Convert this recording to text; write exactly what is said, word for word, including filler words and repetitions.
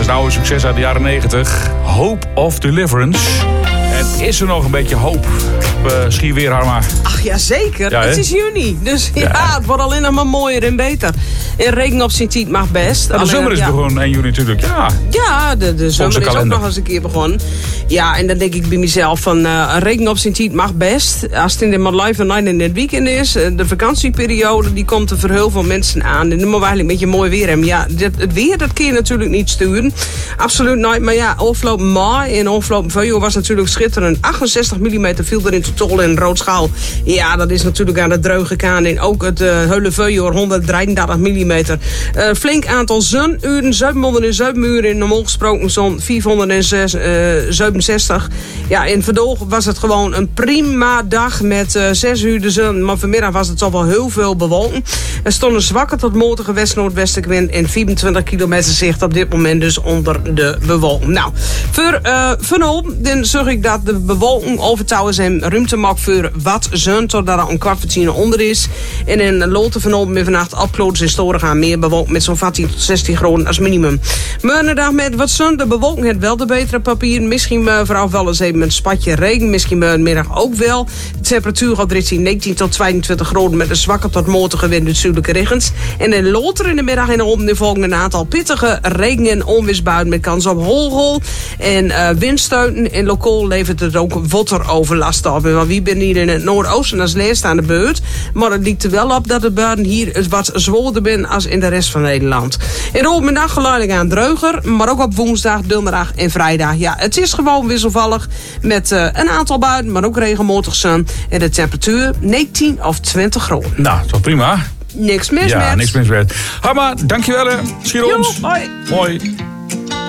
is een oude succes uit de jaren negentig. Hope of Deliverance. En is er nog een beetje hoop op uh, Schierweer, Harma? Ach ja, zeker. Ja, het is juni. Dus ja. ja, het wordt alleen nog maar mooier en beter. En regen op zijn tijd mag best. Ja, de zomer is ja. begonnen één juni natuurlijk. Ja, ja de, de zomer is ook nog eens een keer begonnen. Ja, en dan denk ik bij mezelf van uh, regen op zijn tijd mag best. Als het in de live night in het weekend is. De vakantieperiode die komt er voor heel veel mensen aan. En dan moet we eigenlijk een beetje mooi weer hebben. Ja, dit, het weer dat kun je natuurlijk niet sturen. Absoluut niet. Maar ja, afgelopen mei en afgelopen februari was natuurlijk schitterend. achtenzestig millimeter viel er in totaal in Roodschaal. Ja, dat is natuurlijk aan de dreuge gegaan. En ook het uh, hele februari honderddrieëndertig millimeter. Uh, flink aantal zonuren. zevenhonderdzeven uren. Normaal gesproken zo'n vierhonderdzevenenzestig. Ja, in Verdoog was het gewoon een prima dag met uh, zes uur de zon. Maar vanmiddag was het toch wel heel veel bewolken. Er stond een zwakke tot matige west-noordwestenwind en vierentwintig kilometer zicht op dit moment dus onder de bewolking. Nou, voor uh, vanop dan zorg ik dat de bewolking overtouwen zijn ruimte maakt voor wat zon totdat er een kwart voor tien onder is. En in Loten vanop met vannacht opkloot in Storen gaan meer bewolkt met zo'n veertien tot zestien graden als minimum. Morgendag met wat zon, de bewolking heeft wel de betere papier. Misschien uh, vooral wel eens even een spatje regen. Misschien morgenmiddag ook wel. De temperatuur gaat richting negentien tot tweeëntwintig graden met een zwakke tot matige wind uit zuidelijke regens. En in Loter in de middag en om de volgende een aantal pittige regen- en onweersbuien met kans op hagel en uh, windstoten. En lokaal levert het ook wateroverlast op. En wie ben hier in het noordoosten als leerst aan de beurt. Maar het lijkt er wel op dat de buien hier wat zwoerder zijn als in de rest van Nederland. In Roodmiddag geleidelijk aan dreuger, maar ook op woensdag, donderdag en vrijdag. Ja, het is gewoon wisselvallig met uh, een aantal buien, maar ook regelmatig zon. En de temperatuur negentien of twintig graden. Nou, toch prima. Niks mis ja, met. niks mis met. Harma, dankjewel. Schier ons. Hoi. Hoi.